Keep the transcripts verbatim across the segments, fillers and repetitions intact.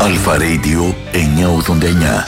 Αλφα Radio εννιακόσια ογδόντα εννιά.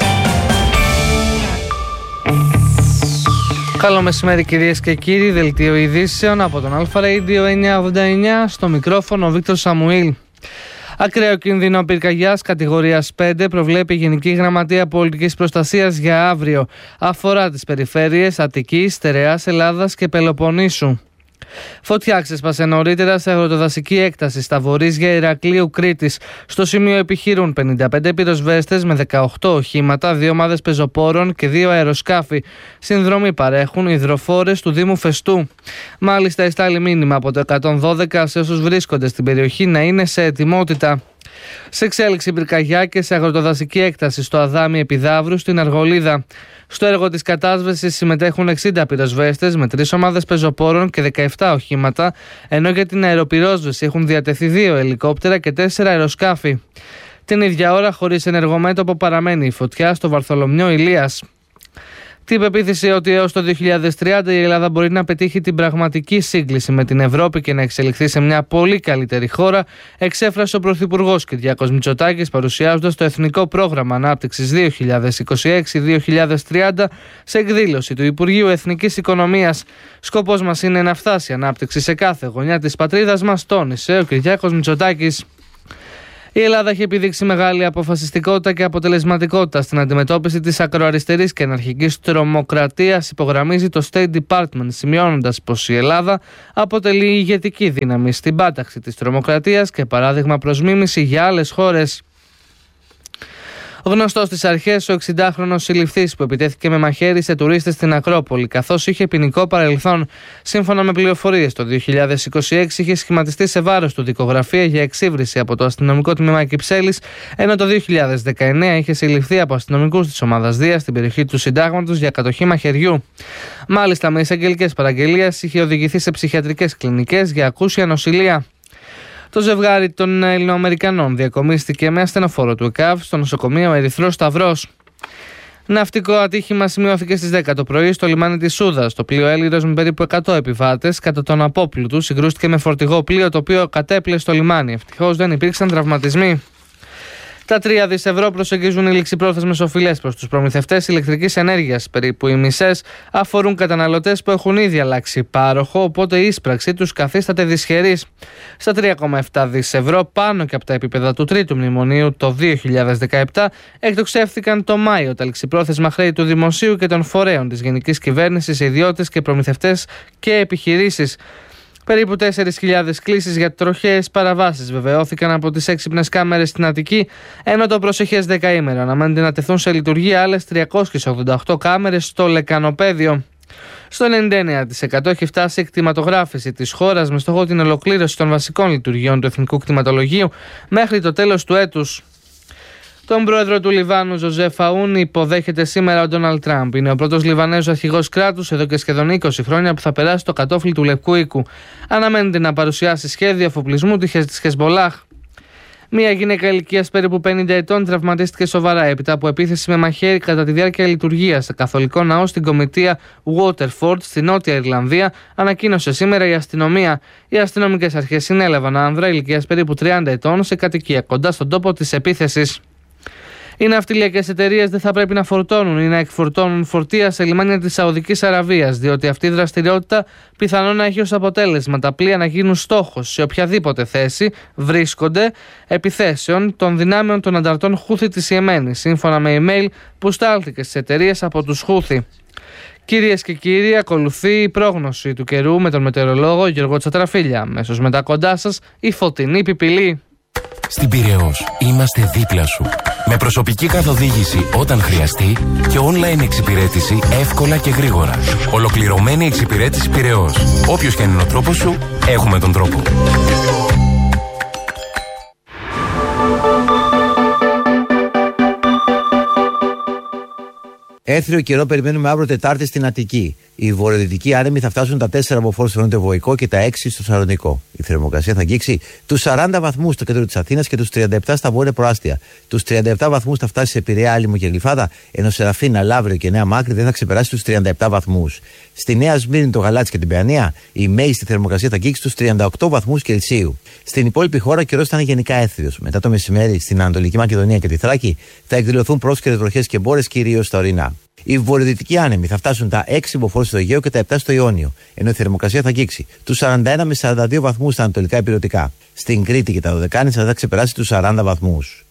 Καλό μεσημέρι κυρίες και κύριοι, δελτίο ειδήσεων από τον Αλφα Radio εννιακόσια ογδόντα εννιά, στο μικρόφωνο ο Βίκτορ Σαμουήλ. Ακραίο κίνδυνο πυρκαγιάς κατηγορίας πέντε προβλέπει η Γενική Γραμματεία Πολιτικής Προστασίας για αύριο. Αφορά τις περιφέρειες Αττικής, Στερεάς, Ελλάδας και Πελοποννήσου. Φωτιά ξέσπασε νωρίτερα σε αγροτοδασική έκταση στα βορείζια Ηρακλείου Κρήτης. Στο σημείο επιχειρούν πενήντα πέντε πυροσβέστες με δεκαοκτώ οχήματα, δύο ομάδες πεζοπόρων και δύο αεροσκάφη. Συνδρομή παρέχουν οι υδροφόρες του Δήμου Φεστού. Μάλιστα, εστάλει μήνυμα από το εκατόν δώδεκα σε όσους βρίσκονται στην περιοχή να είναι σε ετοιμότητα. Σε εξέλιξη πυρκαγιά και σε αγροτοδασική έκταση στο Αδάμι Επιδαύρου στην Αργολίδα. Στο έργο της κατάσβεσης συμμετέχουν εξήντα πυροσβέστες με τρεις ομάδες πεζοπόρων και δεκαεπτά οχήματα, ενώ για την αεροπυρόσβεση έχουν διατεθεί δύο ελικόπτερα και τέσσερα αεροσκάφη. Την ίδια ώρα, χωρίς ενεργομέτωπο, παραμένει η φωτιά στο Βαρθολομιό Ηλίας. Την πεποίθηση ότι έως το δύο χιλιάδες τριάντα η Ελλάδα μπορεί να πετύχει την πραγματική σύγκληση με την Ευρώπη και να εξελιχθεί σε μια πολύ καλύτερη χώρα, εξέφρασε ο Πρωθυπουργός Κυριάκος Μητσοτάκης παρουσιάζοντας το Εθνικό Πρόγραμμα Ανάπτυξης δύο χιλιάδες είκοσι έξι με δύο χιλιάδες τριάντα σε εκδήλωση του Υπουργείου Εθνικής Οικονομίας. Σκοπός μας είναι να φτάσει η ανάπτυξη σε κάθε γωνιά της πατρίδας μας, τόνισε ο Κυριάκος Μητσοτάκης. Η Ελλάδα έχει επιδείξει μεγάλη αποφασιστικότητα και αποτελεσματικότητα στην αντιμετώπιση της ακροαριστερής και αναρχικής τρομοκρατίας, υπογραμμίζει το State Department, σημειώνοντας πως η Ελλάδα αποτελεί ηγετική δύναμη στην πάταξη της τρομοκρατίας και παράδειγμα προς μίμηση για άλλες χώρες. Γνωστός στις αρχές, ο εξηντάχρονος συλληφθής που επιτέθηκε με μαχαίρι σε τουρίστες στην Ακρόπολη, καθώς είχε ποινικό παρελθόν. Σύμφωνα με πληροφορίες, το δύο χιλιάδες είκοσι έξι είχε σχηματιστεί σε βάρος του δικογραφία για εξύβριση από το αστυνομικό τμήμα Κυψέλης, ενώ το δύο χιλιάδες δεκαεννέα είχε συλληφθεί από αστυνομικούς της ομάδας Δία στην περιοχή του Συντάγματος για κατοχή μαχαιριού. Μάλιστα, με εισαγγελικές παραγγελίες είχε οδηγηθεί σε ψυχιατρικές κλινικές για ακούσια νοσηλεία. Το ζευγάρι των Ελληνοαμερικανών διακομίστηκε με ασθενοφόρο του ΕΚΑΒ στο νοσοκομείο Ερυθρός Σταυρός. Ναυτικό ατύχημα σημειώθηκε στις δέκα το πρωί στο λιμάνι της Σούδας. Το πλοίο Έλυρος με περίπου εκατό επιβάτες κατά τον απόπλου του συγκρούστηκε με φορτηγό πλοίο το οποίο κατέπλε στο λιμάνι. Ευτυχώς δεν υπήρξαν τραυματισμοί. Τα τρία δισεκατομμύρια ευρώ προσεγγίζουν οι ληξιπρόθεσμες οφειλές προς τους προμηθευτές ηλεκτρικής ενέργειας. Περίπου οι μισές αφορούν καταναλωτές που έχουν ήδη αλλάξει πάροχο, οπότε η ίσπραξη τους καθίσταται δυσχερής. Στα τρία κόμμα επτά δισεκατομμύρια ευρώ, πάνω και από τα επίπεδα του τρίτου μνημονίου το δύο χιλιάδες δεκαεπτά, εκτοξεύτηκαν το Μάιο τα ληξιπρόθεσμα χρέη του Δημοσίου και των φορέων της Γενικής Κυβέρνησης, ιδιώτες και προμηθευτές και επιχειρήσεις. Περίπου τέσσερις χιλιάδες κλήσεις για τροχαίες παραβάσεις βεβαιώθηκαν από τις έξυπνες κάμερες στην Αττική, ενώ το προσεχές δεκαήμερο αναμένεται να τεθούν σε λειτουργία άλλες τριακόσιες ογδόντα οκτώ κάμερες στο Λεκανοπέδιο. Στο ενενήντα εννέα τοις εκατό έχει φτάσει η κτηματογράφηση της χώρας με στόχο την ολοκλήρωση των βασικών λειτουργιών του Εθνικού Κτηματολογίου μέχρι το τέλος του έτους. Τον πρόεδρο του Λιβάνου, Ζωζεφ Αούν, υποδέχεται σήμερα ο Ντόναλντ Τραμπ. Είναι ο πρώτος Λιβανέζος αρχηγός κράτους εδώ και σχεδόν είκοσι χρόνια που θα περάσει το κατόφλι του Λευκού Οίκου. Αναμένεται να παρουσιάσει σχέδιο αφοπλισμού της Χεσμολάχ. Μία γυναίκα ηλικίας περίπου πενήντα ετών τραυματίστηκε σοβαρά έπειτα από επίθεση με μαχαίρι κατά τη διάρκεια λειτουργίας σε καθολικό ναό στην κομιτεία Waterford στη Νότια Ιρλανδία, ανακοίνωσε σήμερα η αστυνομία. Οι αστυνομικές αρχές συνέλαβαν άνδρα ηλικίας περίπου τριάντα ετών σε κατοικία κοντά στον τόπο της επίθεσης. Οι ναυτιλιακές εταιρείες δεν θα πρέπει να φορτώνουν ή να εκφορτώνουν φορτία σε λιμάνια της Σαουδικής Αραβίας, διότι αυτή η δραστηριότητα πιθανόν να έχει ως αποτέλεσμα τα πλοία να γίνουν στόχος σε οποιαδήποτε θέση βρίσκονται επιθέσεων των δυνάμεων των ανταρτών Χούθη της Ιεμένης, σύμφωνα με email που στάλθηκε στις εταιρείες από τους Χούθη. Κυρίες και κύριοι, ακολουθεί η πρόγνωση του καιρού με τον μετεωρολόγο Γιώργο Τσατραφίλια. Αμέσως μετά κοντά σας η φωτεινή πιπηλή. Στην Πειραιώς είμαστε δίπλα σου. Με προσωπική καθοδήγηση όταν χρειαστεί και online εξυπηρέτηση εύκολα και γρήγορα. Ολοκληρωμένη εξυπηρέτηση Πειραιώς. Όποιος και αν είναι ο τρόπος σου, έχουμε τον τρόπο. Έθριο καιρό περιμένουμε αύριο Τετάρτη στην Αττική. Οι βορειοδυτικοί άνεμοι θα φτάσουν τα τέσσερα μποφόρ στο νοτιοβοϊκό και τα έξι στο Σαλονικό. Η θερμοκρασία θα αγγίξει τους σαράντα βαθμούς στο κέντρο της Αθήνας και τους τριάντα επτά στα βόρεια προάστια. Τους τριάντα επτά βαθμούς θα φτάσει σε Πειραιά, Άλυμο και Γλυφάδα, ενώ σε Ραφίνα, Λαύριο και Νέα Μάκρη δεν θα ξεπεράσει τους τριάντα επτά βαθμούς. Στη Νέα Σμύρνη, το Γαλάτσι και την Παιανία, η μέγιστη θερμοκρασία θα αγγίξει τους τριάντα οκτώ βαθμούς Κελσίου. Στην υπόλοιπη χώρα, ο καιρός θα είναι γενικά έθριος. Μετά το μεσημέρι, στην Ανατολική Μακεδονία και τη Θράκη, θα εκδηλωθούν πρόσκαιρες βροχές και μπόρες, κυρίως στα ορεινά. Οι βορειοδυτικοί άνεμοι θα φτάσουν τα έξι μποφόρ στο Αιγαίο και τα επτά στο Ιόνιο, ενώ η θερμοκρασία θα αγγίξει τους σαράντα ένα με σαράντα δύο βαθμούς στα ανατολικά υπηρετικά. Στην Κρήτη και τα Δωδεκάνησα θα ξεπεράσει τους σαράντα βαθμούς.